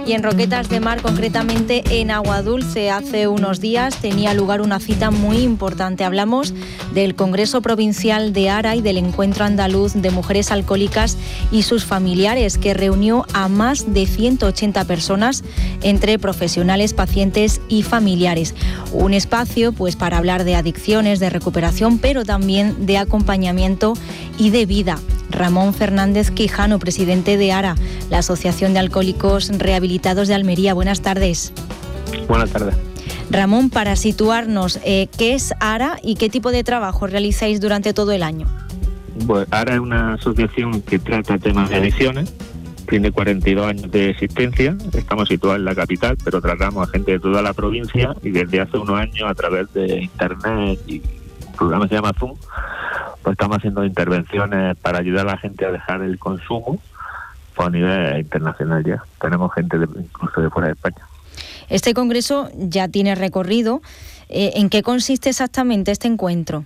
Y en Roquetas de Mar, concretamente en Aguadulce, hace unos días tenía lugar una cita muy importante. Hablamos del Congreso Provincial de ARA y del Encuentro Andaluz de Mujeres Alcohólicas y sus familiares, que reunió a más de 180 personas entre profesionales, pacientes y familiares. Un espacio pues para hablar de adicciones, de recuperación, pero también de acompañamiento y de vida. Ramón Fernández Quijano, presidente de ARA, la Asociación de Alcohólicos Rehabilitados de Almería. Buenas tardes. Buenas tardes. Ramón, para situarnos, ¿qué es ARA y qué tipo de trabajo realizáis durante todo el año? Pues ARA es una asociación que trata temas de adicciones, tiene 42 años de existencia, estamos situados en la capital, pero tratamos a gente de toda la provincia y desde hace unos años a través de internet y un programa que se llama Zoom, pues estamos haciendo intervenciones para ayudar a la gente a dejar el consumo pues a nivel internacional ya. Tenemos gente incluso de fuera de España. Este congreso ya tiene recorrido. ¿En qué consiste exactamente este encuentro?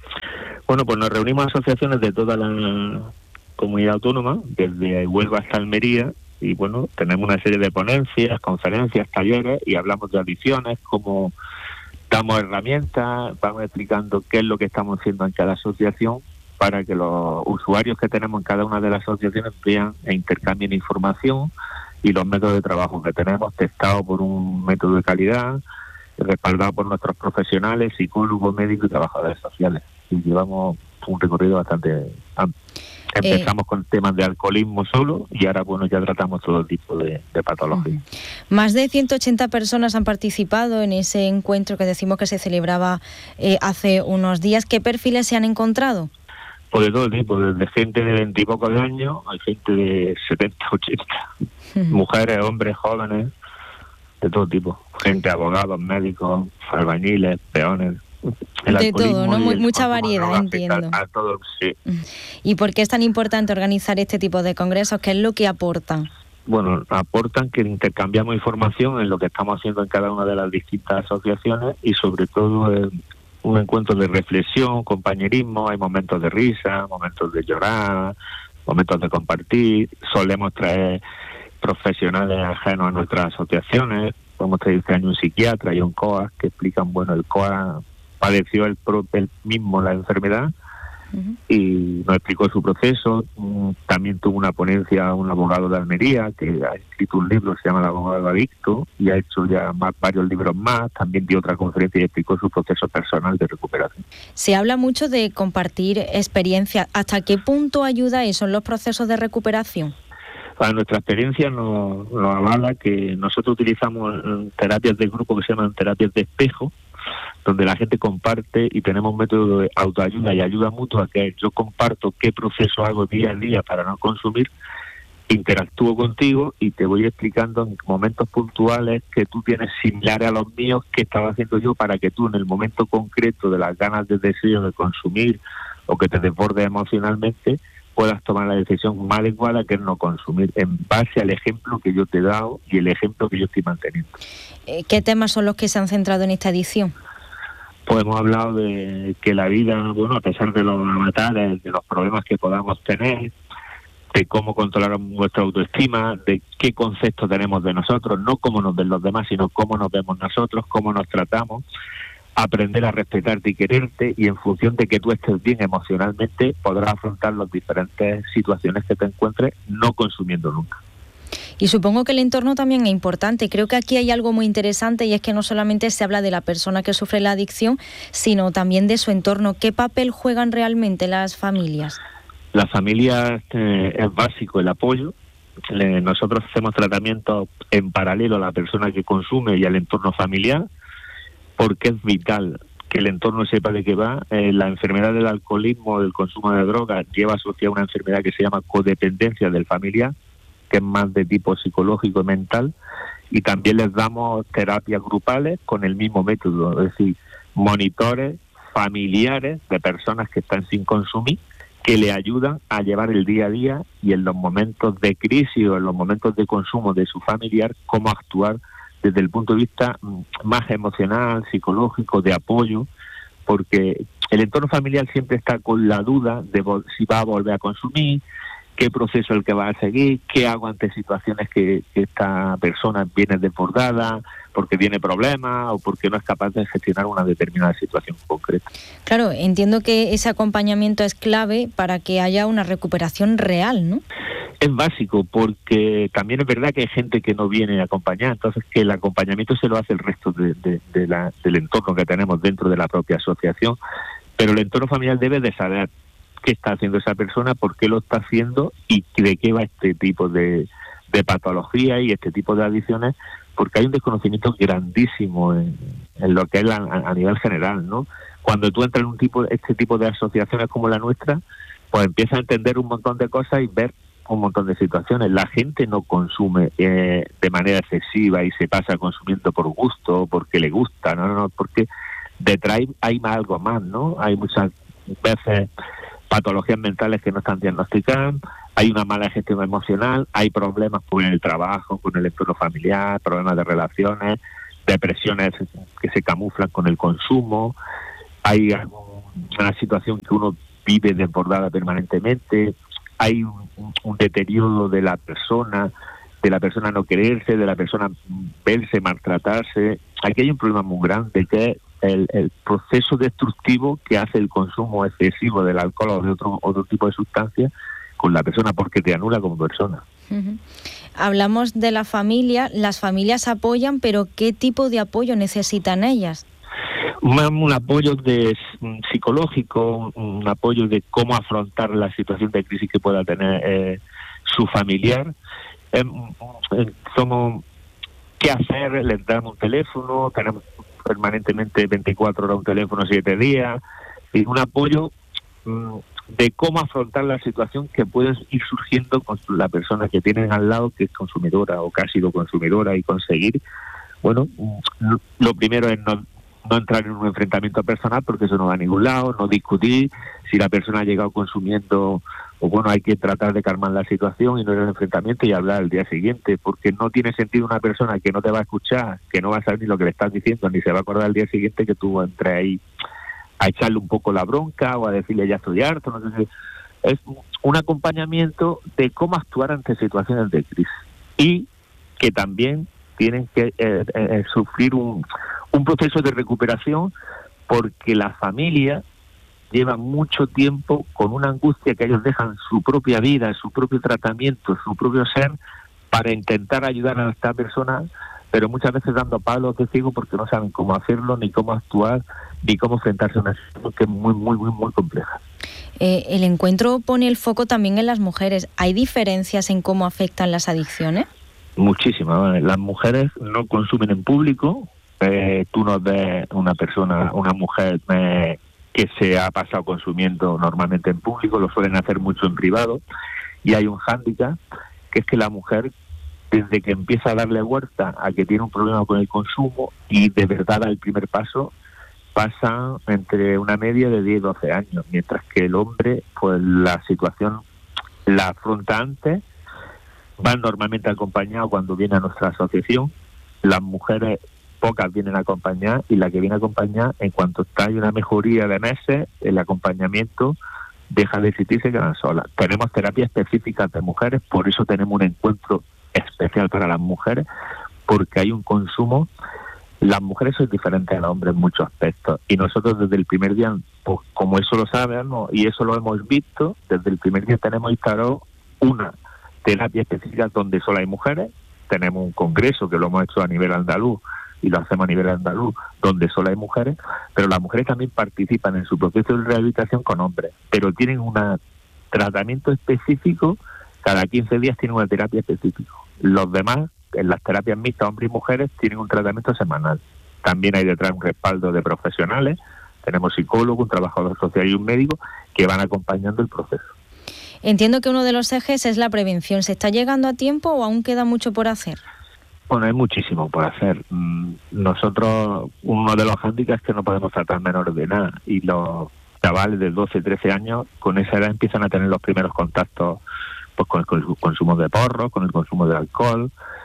Bueno, pues nos reunimos asociaciones de toda la comunidad autónoma, desde Huelva hasta Almería, y bueno, tenemos una serie de ponencias, conferencias, talleres, y hablamos de adicciones, cómo damos herramientas, vamos explicando qué es lo que estamos haciendo en cada asociación para que los usuarios que tenemos en cada una de las asociaciones vean e intercambien información y los métodos de trabajo que tenemos testados por un método de calidad, respaldado por nuestros profesionales, psicólogos, médicos y trabajadores sociales. Y llevamos un recorrido bastante amplio. Empezamos con temas de alcoholismo solo y ahora bueno ya tratamos todo tipo de patologías. Más de 180 personas han participado en ese encuentro que decimos que se celebraba hace unos días. ¿Qué perfiles se han encontrado? Pues de todo tipo, desde gente de 20 y pocos de años, hay gente de 70, 80, mujeres, hombres, jóvenes, de todo tipo, gente, abogados, médicos, albañiles, peones. De todo, ¿no? Mucha variedad, entiendo. A todos, sí. ¿Y por qué es tan importante organizar este tipo de congresos? ¿Qué es lo que aportan? Bueno, aportan que intercambiamos información en lo que estamos haciendo en cada una de las distintas asociaciones y sobre todo un encuentro de reflexión, compañerismo, hay momentos de risa, momentos de llorar, momentos de compartir, solemos traer profesionales ajenos a nuestras asociaciones, podemos traer este año un psiquiatra y un COA que explican, bueno, el COA padeció él mismo la enfermedad y nos explicó su proceso. También tuvo una ponencia un abogado de Almería que ha escrito un libro, se llama El abogado adicto, y ha hecho ya varios libros más. También dio otra conferencia y explicó su proceso personal de recuperación. Se habla mucho de compartir experiencias. ¿Hasta qué punto ayuda eso en los procesos de recuperación? Para nuestra experiencia nos avala que nosotros utilizamos terapias de grupo que se llaman terapias de espejo, donde la gente comparte y tenemos un método de autoayuda y ayuda mutua, que yo comparto qué proceso hago día a día para no consumir, interactúo contigo y te voy explicando en momentos puntuales que tú tienes similares a los míos, que estaba haciendo yo para que tú en el momento concreto de las ganas de deseo de consumir o que te desbordes emocionalmente, puedas tomar la decisión más adecuada, que es no consumir, en base al ejemplo que yo te he dado y el ejemplo que yo estoy manteniendo. ¿Qué temas son los que se han centrado en esta edición? Pues hemos hablado de que la vida, bueno, a pesar de los avatares, de los problemas que podamos tener, de cómo controlar nuestra autoestima, de qué concepto tenemos de nosotros, no cómo nos ven los demás, sino cómo nos vemos nosotros, cómo nos tratamos, aprender a respetarte y quererte, y en función de que tú estés bien emocionalmente podrás afrontar las diferentes situaciones que te encuentres, no consumiendo nunca. Y supongo que el entorno también es importante. Creo que aquí hay algo muy interesante, y es que no solamente se habla de la persona que sufre la adicción, sino también de su entorno. ¿Qué papel juegan realmente las familias? Las familias es básico el apoyo. Nosotros hacemos tratamientos en paralelo a la persona que consume y al entorno familiar, porque es vital que el entorno sepa de qué va. La enfermedad del alcoholismo, del consumo de drogas, lleva asociada una enfermedad que se llama codependencia del familiar, que es más de tipo psicológico y mental, y también les damos terapias grupales con el mismo método, es decir, monitores familiares de personas que están sin consumir, que le ayudan a llevar el día a día y en los momentos de crisis o en los momentos de consumo de su familiar, cómo actuar desde el punto de vista más emocional, psicológico, de apoyo, porque el entorno familiar siempre está con la duda de si va a volver a consumir, qué proceso es el que va a seguir, qué hago ante situaciones que esta persona viene desbordada, porque tiene problemas o porque no es capaz de gestionar una determinada situación concreta. Claro, entiendo que ese acompañamiento es clave para que haya una recuperación real, ¿no? Es básico, porque también es verdad que hay gente que no viene a acompañar, entonces que el acompañamiento se lo hace el resto del entorno que tenemos dentro de la propia asociación, pero el entorno familiar debe de saber qué está haciendo esa persona, por qué lo está haciendo y de qué va este tipo de patología y este tipo de adicciones, porque hay un desconocimiento grandísimo en lo que es a nivel general, ¿no? Cuando tú entras en este tipo de asociaciones como la nuestra, pues empiezas a entender un montón de cosas y ver un montón de situaciones. La gente no consume de manera excesiva y se pasa consumiendo por gusto, porque le gusta, no, porque detrás hay algo más, ¿no? Hay muchas veces patologías mentales que no están diagnosticadas, hay una mala gestión emocional, hay problemas con el trabajo, con el entorno familiar, problemas de relaciones, depresiones que se camuflan con el consumo, hay una situación que uno vive desbordada permanentemente, hay un deterioro de la persona no quererse, de la persona verse, maltratarse. Aquí hay un problema muy grande que es el proceso destructivo que hace el consumo excesivo del alcohol o de otro tipo de sustancias con la persona, porque te anula como persona. Uh-huh. Hablamos de la familia, las familias apoyan, pero ¿qué tipo de apoyo necesitan ellas? Un apoyo psicológico, un apoyo de cómo afrontar la situación de crisis que pueda tener su familiar. Somos qué hacer, les damos un teléfono, tenemos permanentemente 24 horas un teléfono, 7 días, y un apoyo de cómo afrontar la situación que puede ir surgiendo con la persona que tienen al lado, que es consumidora o que ha sido consumidora, y conseguir, bueno, lo primero es no entrar en un enfrentamiento personal, porque eso no va a ningún lado, no discutir si la persona ha llegado consumiendo, o bueno, hay que tratar de calmar la situación y no ir al enfrentamiento y hablar al día siguiente, porque no tiene sentido una persona que no te va a escuchar, que no va a saber ni lo que le estás diciendo, ni se va a acordar al día siguiente, que tú entres ahí a echarle un poco la bronca o a decirle ya estoy harto, no sé. Es un acompañamiento de cómo actuar ante situaciones de crisis y que también tienen que sufrir un proceso de recuperación, porque la familia lleva mucho tiempo con una angustia que ellos dejan su propia vida, su propio tratamiento, su propio ser, para intentar ayudar a esta persona, pero muchas veces dando palos de ciego porque no saben cómo hacerlo, ni cómo actuar, ni cómo enfrentarse a una situación que es muy, muy, muy, muy compleja. El encuentro pone el foco también en las mujeres. ¿Hay diferencias en cómo afectan las adicciones? Muchísimas. Las mujeres no consumen en público. Tú no ves una mujer que se ha pasado consumiendo normalmente en público, lo suelen hacer mucho en privado, y hay un hándicap, que es que la mujer, desde que empieza a darle vuelta a que tiene un problema con el consumo y de verdad da el primer paso, pasa entre una media de 10-12 años, mientras que el hombre, pues la situación la afronta antes, van normalmente acompañados cuando viene a nuestra asociación. Las mujeres pocas vienen a acompañar, y la que viene a acompañar, en cuanto hay una mejoría de meses, el acompañamiento deja de existir y se quedan solas. Tenemos terapias específicas de mujeres, por eso tenemos un encuentro especial para las mujeres, porque hay un consumo. Las mujeres son diferentes a los hombres en muchos aspectos, y nosotros desde el primer día, pues como eso lo sabemos y eso lo hemos visto, desde el primer día tenemos instalado una terapia específica donde solo hay mujeres. Tenemos un congreso que lo hemos hecho a nivel andaluz y lo hacemos a nivel andaluz, donde solo hay mujeres, pero las mujeres también participan en su proceso de rehabilitación con hombres, pero tienen un tratamiento específico, cada 15 días tienen una terapia específica. Los demás, en las terapias mixtas, hombres y mujeres, tienen un tratamiento semanal. También hay detrás un respaldo de profesionales, tenemos psicólogos, un trabajador social y un médico que van acompañando el proceso. Entiendo que uno de los ejes es la prevención. ¿Se está llegando a tiempo o aún queda mucho por hacer? Bueno, hay muchísimo por hacer. Nosotros, uno de los hándicaps es que no podemos tratar menores de nada, y los chavales de 12, 13 años con esa edad empiezan a tener los primeros contactos, pues con el consumo de porro, con el consumo de alcohol.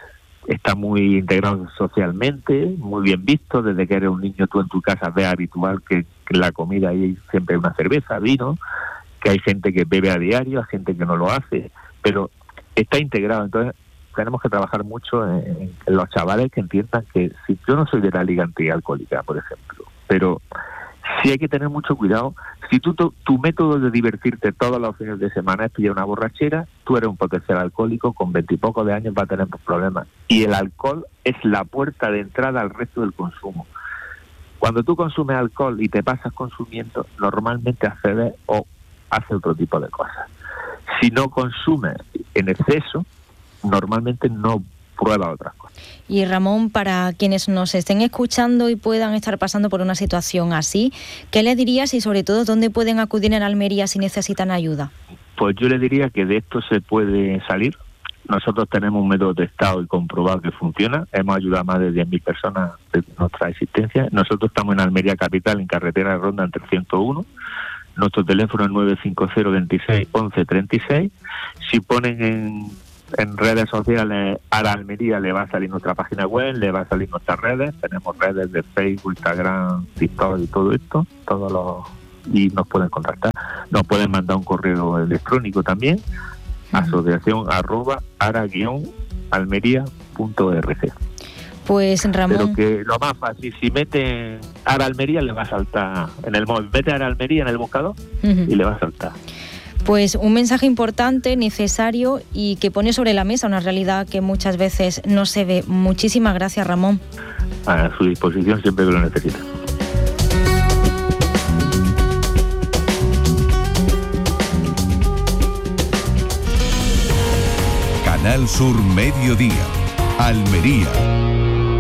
Está muy integrado socialmente, muy bien visto. Desde que eres un niño, tú en tu casa ves habitual que la comida hay siempre una cerveza, vino, que hay gente que bebe a diario, hay gente que no lo hace, pero está integrado. Entonces tenemos que trabajar mucho en los chavales que entiendan que si yo no soy de la liga antialcohólica, por ejemplo, pero sí hay que tener mucho cuidado. Si tu método de divertirte todos los fines de semana es pillar una borrachera, tú eres un potencial alcohólico, con 20 y pocos de años va a tener problemas. Y el alcohol es la puerta de entrada al resto del consumo. Cuando tú consumes alcohol y te pasas consumiendo, normalmente accedes o haces otro tipo de cosas. Si no consumes en exceso, normalmente no prueba otras cosas. Y Ramón, para quienes nos estén escuchando y puedan estar pasando por una situación así, ¿qué le dirías y sobre todo dónde pueden acudir en Almería si necesitan ayuda? Pues yo le diría que de esto se puede salir. Nosotros tenemos un método testado y comprobado que funciona. Hemos ayudado a más de 10.000 personas de nuestra existencia. Nosotros estamos en Almería Capital, en carretera de Ronda, en 301. Nuestro teléfono es 950 26 11 36. Si ponen en redes sociales Ara Almería, le va a salir nuestra página web, le va a salir nuestras redes. Tenemos redes de Facebook, Instagram, TikTok y todo esto, y nos pueden contactar. Nos pueden mandar un correo electrónico también, asociación@ara-almería.org. Pues Ramón, pero que lo más fácil, si mete Ara Almería, le va a saltar en el móvil. Mete Ara Almería en el buscador y le va a saltar. Pues un mensaje importante, necesario y que pone sobre la mesa una realidad que muchas veces no se ve. Muchísimas gracias, Ramón. A su disposición siempre que lo necesite. Canal Sur Mediodía, Almería.